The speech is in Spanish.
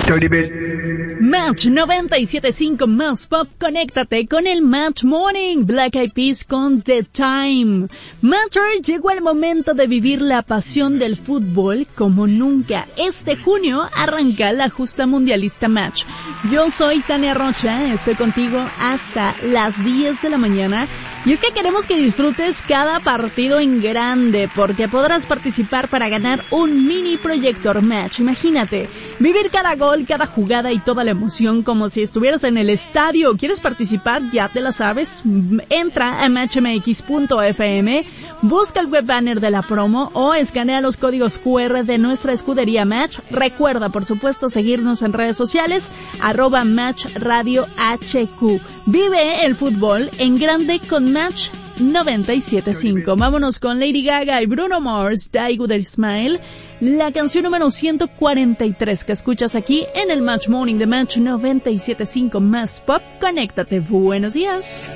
Dirty bit. Match 97.5 más pop, conéctate con el Match Morning, Black Eyed Peas con The Time. Matcher, llegó el momento de vivir la pasión del fútbol como nunca. Este junio arranca la justa mundialista Match. Yo soy Tania Rocha, estoy contigo hasta las 10 de la mañana. Y es que queremos que disfrutes cada partido en grande, porque podrás participar para ganar un mini proyector Match. Imagínate, vivir cada gol, cada jugada y toda la emoción como si estuvieras en el estadio. ¿Quieres participar? Ya te la sabes. Entra a matchmx.fm, busca el web banner de la promo o escanea los códigos QR de nuestra escudería Match. Recuerda, por supuesto, seguirnos en redes sociales, @MatchRadioHQ. Vive el fútbol en grande con Match 97.5. Vámonos con Lady Gaga y Bruno Mars, Die With A Smile, la canción número 143 que escuchas aquí en el Match Morning de Match 97.5 más pop. Conéctate. Buenos días.